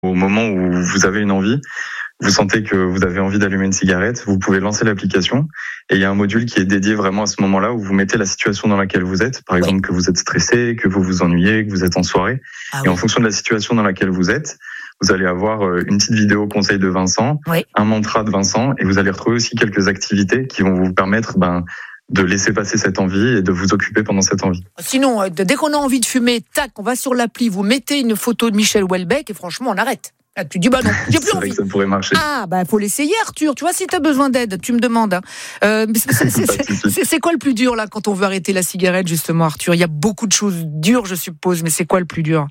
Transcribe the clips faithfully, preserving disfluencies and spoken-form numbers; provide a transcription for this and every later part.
au moment où vous avez une envie, vous sentez que vous avez envie d'allumer une cigarette, vous pouvez lancer l'application et il y a un module qui est dédié vraiment à ce moment-là où vous mettez la situation dans laquelle vous êtes. Par exemple, oui. que vous êtes stressé, que vous vous ennuyez, que vous êtes en soirée. Ah, et oui. en fonction de la situation dans laquelle vous êtes, vous allez avoir une petite vidéo conseil de Vincent, oui. un mantra de Vincent et vous allez retrouver aussi quelques activités qui vont vous permettre ben, de laisser passer cette envie et de vous occuper pendant cette envie. Sinon, dès qu'on a envie de fumer, tac, on va sur l'appli, vous mettez une photo de Michel Houellebecq et franchement, on arrête. Là, tu dis, bah non, j'ai plus c'est envie. Vrai que ça pourrait marcher. Ah, bah, faut l'essayer, Arthur. Tu vois, si t'as besoin d'aide, tu me demandes. Hein. Euh, c'est, c'est, c'est, c'est, c'est quoi le plus dur, là, quand on veut arrêter la cigarette, justement, Arthur? Il y a beaucoup de choses dures, je suppose, mais c'est quoi le plus dur?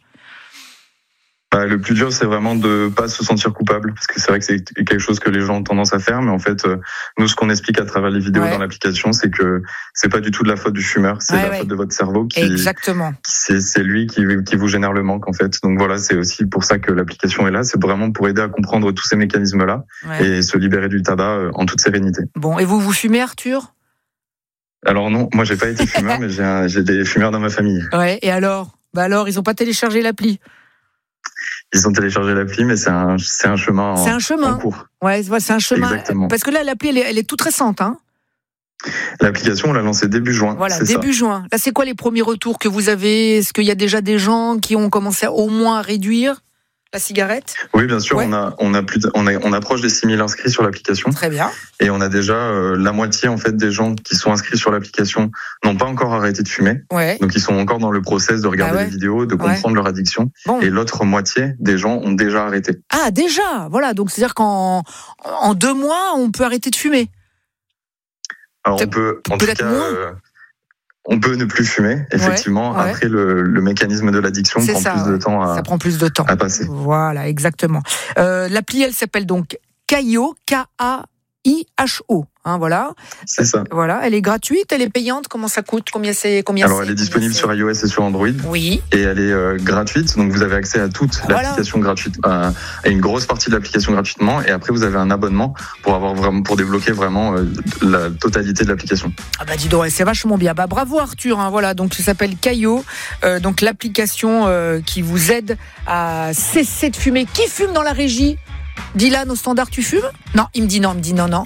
Bah, le plus dur, c'est vraiment de pas se sentir coupable, parce que c'est vrai que c'est quelque chose que les gens ont tendance à faire, mais en fait, euh, nous, ce qu'on explique à travers les vidéos ouais. dans l'application, c'est que c'est pas du tout de la faute du fumeur, c'est ouais, la ouais. faute de votre cerveau qui, Exactement. Qui, c'est, c'est lui qui, qui vous génère le manque, en fait. Donc voilà, c'est aussi pour ça que l'application est là, c'est vraiment pour aider à comprendre tous ces mécanismes-là ouais. et se libérer du tabac en toute sérénité. Bon, et vous, vous fumez, Arthur? Alors non, moi j'ai pas été fumeur, mais j'ai, un, j'ai des fumeurs dans ma famille. Ouais, et alors? Bah alors, ils ont pas téléchargé l'appli? Ils ont téléchargé l'appli, mais c'est un, c'est un chemin en, c'est un chemin. en cours. Ouais, c'est un chemin. Exactement. Parce que là, l'appli, elle est, elle est toute récente, hein. L'application, on l'a lancée début juin. Voilà, c'est début ça. juin. Là, c'est quoi les premiers retours que vous avez? Est-ce qu'il y a déjà des gens qui ont commencé à, au moins à réduire la cigarette? Oui, bien sûr. Ouais. On a, on a plus, de, on, a, on approche des six mille inscrits sur l'application. Très bien. Et on a déjà euh, la moitié en fait des gens qui sont inscrits sur l'application n'ont pas encore arrêté de fumer. Ouais. Donc ils sont encore dans le process de regarder ah ouais. les vidéos, de comprendre ouais. leur addiction. Bon. Et l'autre moitié des gens ont déjà arrêté. Ah déjà, voilà. Donc c'est-à-dire qu'en en deux mois, on peut arrêter de fumer. Alors on peut, en tout cas. Euh, On peut ne plus fumer, effectivement. Ouais, ouais. Après, le, le mécanisme de l'addiction prend ça, plus ouais. de temps à, ça prend plus de temps à passer. Voilà, exactement. Euh, l'appli, elle s'appelle donc Kaio, K A I H O. Hein, voilà. C'est ça. Voilà, elle est gratuite, elle est payante. Comment ça coûte? Combien c'est? Combien Alors, c'est, elle est disponible sur iOS et sur Android. Oui. Et elle est euh, gratuite, donc vous avez accès à toute voilà. l'application gratuite, euh, à une grosse partie de l'application gratuitement. Et après, vous avez un abonnement pour avoir vraiment, pour débloquer vraiment euh, la totalité de l'application. Ah bah dis donc, c'est vachement bien. Bah bravo Arthur. Hein, voilà, donc ça s'appelle Kaio, euh, donc l'application euh, qui vous aide à cesser de fumer. Qui fume dans la régie? Dylan, au standard, tu fumes? Non, il me dit non, il me dit non, non.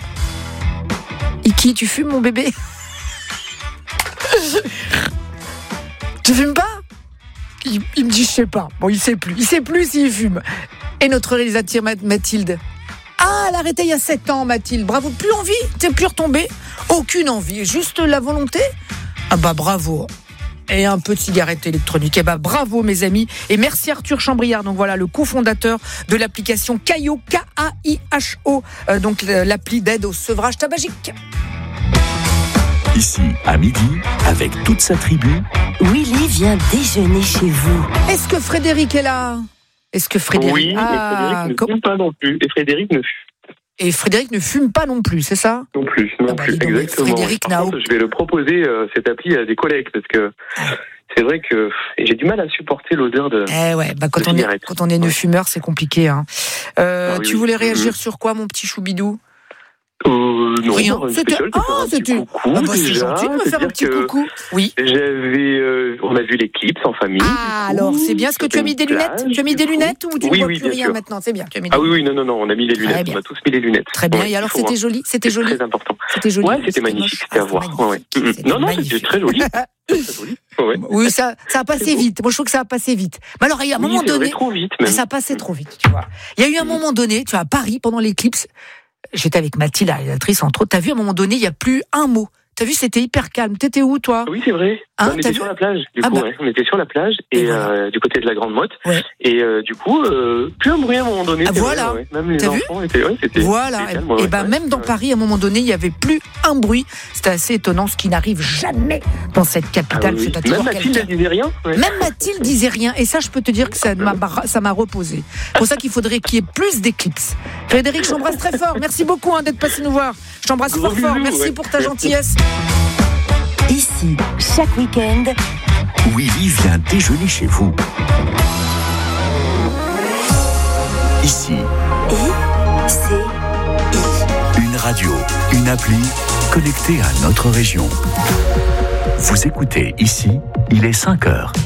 Iki, tu fumes, mon bébé? Tu fumes pas? il, il me dit, je sais pas. Bon, il sait plus. Il sait plus s'il fume. Et notre réalisatrice Mathilde. Ah, elle a arrêté il y a sept ans, Mathilde. Bravo. Plus envie? T'es plus retombée? Aucune envie. Juste la volonté? Ah bah bravo. Et un peu de cigarette électronique. Eh ben bravo mes amis. Et merci Arthur Chambriard, donc voilà le cofondateur de l'application Kaio, K A I H O, euh, donc l'appli d'aide au sevrage tabagique. Ici, à midi, avec toute sa tribu, Willy vient déjeuner chez vous. Est-ce que Frédéric est là? Est-ce que Frédéric... Oui, ah, et Frédéric ne fume pas non plus. Et Frédéric ne fume Et Frédéric ne fume pas non plus, c'est ça? Non plus, non ah bah, plus, exactement. Frédéric Par n'a contre, je vais le proposer, euh, cette appli, à des collègues, parce que c'est vrai que j'ai du mal à supporter l'odeur de Eh ouais, bah quand, de on cigarette. est, quand on est ne fumeur, c'est compliqué. Hein. Euh, ah, oui, tu oui. voulais réagir mmh. sur quoi, mon petit choubidou? Euh, non, Rien. C'était, ah, c'était, coucou, ah bah, c'est déjà, gentil de me faire un petit coucou. Oui. J'avais, euh, on a vu les clips en famille. Ah, alors, c'est bien. Est-ce que tu as mis des lunettes? plage, Tu as mis des lunettes ou tu oui, ne vois oui, plus rien sûr. maintenant? C'est bien. Tu as mis des ah oui, oui, non, non, non, on a mis les lunettes. On a tous mis les lunettes. Très bien. Ouais, et alors, c'était joli? C'était c'est joli? très important. C'était joli. Ouais, c'était, c'était magnifique. C'était à voir. Ouais, ouais. Non, non, c'était très joli. Ouais. Oui, ça, ça a passé vite. Moi, je trouve que ça a passé vite. Mais alors, il y a un oui, moment donné. Trop vite, même. Ça a passé trop vite, tu vois. Il y a eu un moment donné, tu vois, à Paris, pendant l'éclipse. J'étais avec Mathilde, la réalisatrice, entre autres. T'as vu, à un moment donné, il n'y a plus un mot. T'as vu, c'était hyper calme. T'étais où, toi? Oui, c'est vrai. Hein, on était vu sur la plage, du ah coup, bah. ouais. On était sur la plage, et, et voilà. euh, du côté de la Grande Motte. Ouais. Et euh, du coup, euh, plus un bruit à un moment donné. Ah, voilà. Vrai, ouais. Même les T'as enfants vu étaient, ouais, c'était, voilà. c'était calme, et ouais, ben, ouais, même dans ouais. Paris, à un moment donné, il n'y avait plus un bruit. C'était assez étonnant, ce qui n'arrive jamais dans cette capitale. Ah, oui, oui. Même Mathilde ne disait rien. Ouais. Même Mathilde disait rien. Et ça, je peux te dire que ça m'a, ça m'a reposé. C'est pour ça qu'il faudrait qu'il y ait plus d'éclipses. Frédéric, je t'embrasse très fort. Merci beaucoup hein, d'être passé nous voir. Je t'embrasse fort fort. Merci ouais. pour ta gentillesse. Ici, chaque week-end, Willy vient déjeuner chez vous. Ici. I, C, I. Une radio, une appli connectée à notre région. Vous écoutez Ici, il est cinq heures.